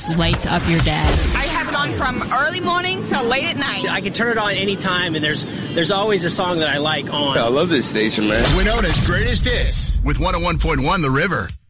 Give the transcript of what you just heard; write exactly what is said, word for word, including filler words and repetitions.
lights up your day. I have it on from early morning till late at night. I can turn it on anytime, and there's there's always a song that I like on. I love this station, man. Winona's Greatest Hits with one oh one point one The River.